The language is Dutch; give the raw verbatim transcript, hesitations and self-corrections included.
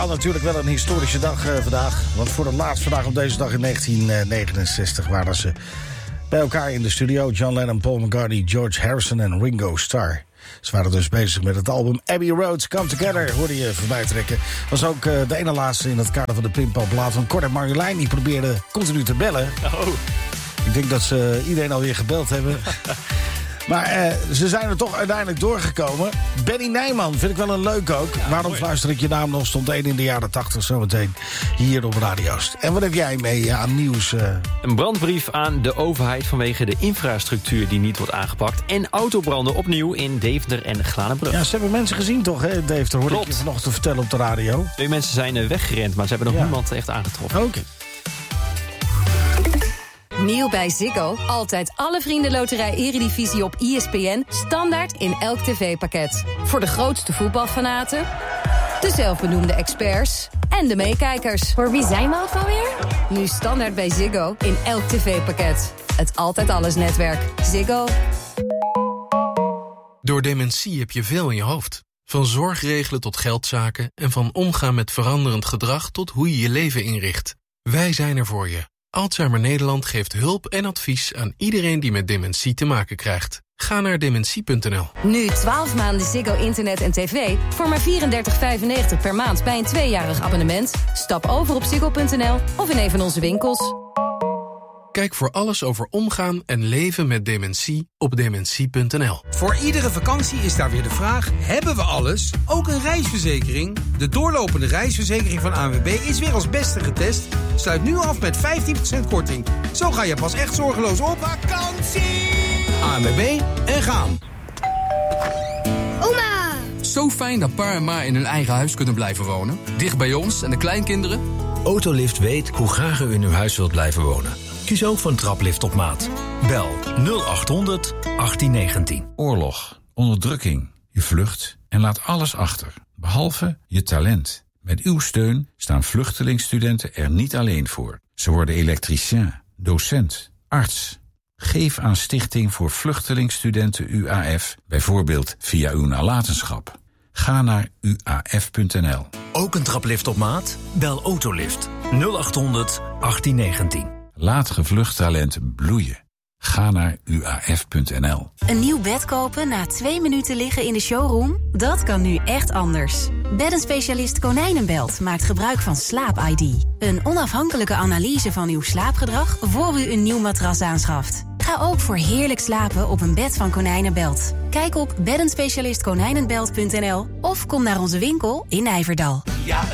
Natuurlijk wel een historische dag uh, vandaag. Want voor het laatst vandaag op deze dag in negentien negenenzestig waren ze bij elkaar in de studio. John Lennon, Paul McCartney, George Harrison en Ringo Starr. Ze waren dus bezig met het album Abbey Road Come Together, hoorde je voorbij trekken. Was ook uh, de ene laatste in het kader van de Pimpelplaat van Cor en Marjolein. Die probeerden continu te bellen. Oh. Ik denk dat ze iedereen alweer gebeld hebben. Maar uh, ze zijn er toch uiteindelijk doorgekomen. Benny Nijman vind ik wel een leuk ook. Ja, Waarom mooi. Fluister ik je naam nog? Stond één in de jaren tachtig zometeen hier op Radio's. En wat heb jij mee aan nieuws? Uh... Een brandbrief aan de overheid vanwege de infrastructuur die niet wordt aangepakt. En autobranden opnieuw in Deventer en Glanenbrug. Ja, ze hebben mensen gezien toch, hè, Deventer? Hoorde Klopt. ik je vanochtend vertellen op de radio. Twee mensen zijn weggerend, maar ze hebben nog ja. niemand echt aangetroffen. Oké. Okay. Nieuw bij Ziggo. Altijd alle Vriendenloterij Eredivisie op I S P N. Standaard in elk tv-pakket. Voor de grootste voetbalfanaten, de zelfbenoemde experts en de meekijkers. Voor wie zijn we ook alweer? Nu standaard bij Ziggo in elk tv-pakket. Het Altijd Alles netwerk. Ziggo. Door dementie heb je veel in je hoofd. Van zorgregelen tot geldzaken en van omgaan met veranderend gedrag tot hoe je je leven inricht. Wij zijn er voor je. Alzheimer Nederland geeft hulp en advies aan iedereen die met dementie te maken krijgt. Ga naar dementie punt n l. Nu twaalf maanden Ziggo internet en tv voor maar vierendertig vijfennegentig per maand bij een tweejarig abonnement. Stap over op ziggo punt n l of in een van onze winkels. Kijk voor alles over omgaan en leven met dementie op dementie punt n l. Voor iedere vakantie is daar weer de vraag: hebben we alles? Ook een reisverzekering? De doorlopende reisverzekering van A N W B is weer als beste getest. Sluit nu af met vijftien procent korting. Zo ga je pas echt zorgeloos op vakantie. A N W B en gaan. Oma! Zo fijn dat pa en ma in hun eigen huis kunnen blijven wonen. Dicht bij ons en de kleinkinderen. Autolift weet hoe graag u in uw huis wilt blijven wonen. Kies ook voor een traplift op maat. Bel nul acht honderd achttien negentien. Oorlog, onderdrukking, je vlucht en laat alles achter, behalve je talent. Met uw steun staan vluchtelingstudenten er niet alleen voor. Ze worden elektricien, docent, arts. Geef aan Stichting voor Vluchtelingstudenten U A F, bijvoorbeeld via uw nalatenschap. Ga naar u a f punt n l. Ook een traplift op maat? Bel Autolift nul acht honderd achttien negentien. Laat gevlucht talent bloeien. Ga naar u a f punt n l. Een nieuw bed kopen na twee minuten liggen in de showroom? Dat kan nu echt anders. Beddenspecialist Konijnenbelt maakt gebruik van Slaap I D. Een onafhankelijke analyse van uw slaapgedrag voor u een nieuw matras aanschaft. Ga ook voor heerlijk slapen op een bed van Konijnenbelt. Kijk op beddenspecialist konijnenbelt punt n l of kom naar onze winkel in Nijverdal. Ja.